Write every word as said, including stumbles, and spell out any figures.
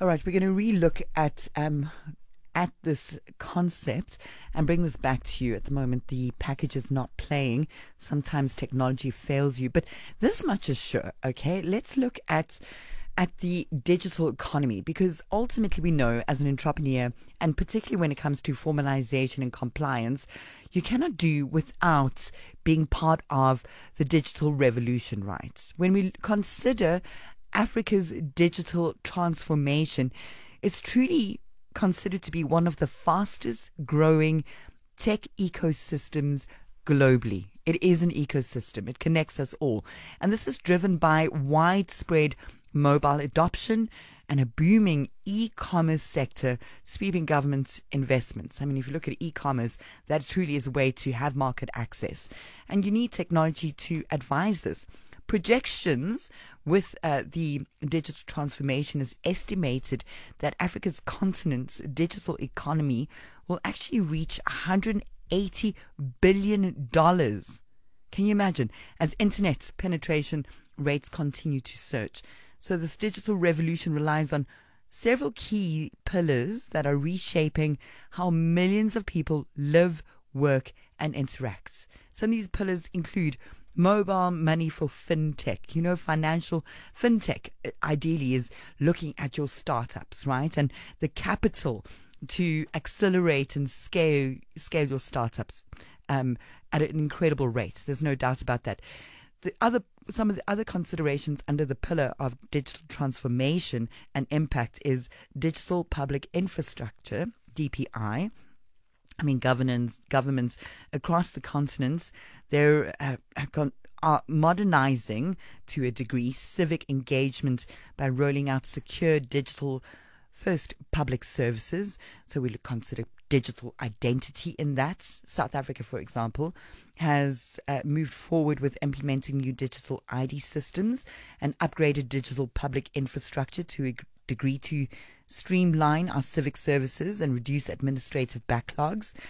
All right, we're going to re-look at um, at this concept and bring this back to you. At the moment, the package is not playing. Sometimes technology fails you, but this much is sure. Okay, let's look at at the digital economy, because ultimately we know as an entrepreneur, and particularly when it comes to formalization and compliance, you cannot do without being part of the digital revolution, right? When we consider Africa's digital transformation, it's truly considered to be one of the fastest growing tech ecosystems globally. It is an ecosystem. It connects us all. And this is driven by widespread mobile adoption and a booming e-commerce sector sweeping government investments. I mean, if you look at e-commerce, that truly is a way to have market access. And you need technology to advise this. Projections with uh, the digital transformation is estimated that Africa's continent's digital economy will actually reach one hundred eighty billion dollars. Can you imagine? As internet penetration rates continue to surge. So this digital revolution relies on several key pillars that are reshaping how millions of people live, work, and interact. Some of these pillars include mobile money for fintech. You know, financial fintech ideally is looking at your startups, right? And the capital to accelerate and scale scale your startups um, at an incredible rate. There's no doubt about that. The other, some of the other considerations under the pillar of digital transformation and impact is digital public infrastructure, D P I. I mean, governance, governments across the continents, they're uh, are modernizing to a degree civic engagement by rolling out secure digital first public services. So we consider digital identity in that. South Africa, for example, has uh, moved forward with implementing new digital I D systems and upgraded digital public infrastructure to a degree to streamline our civic services and reduce administrative backlogs.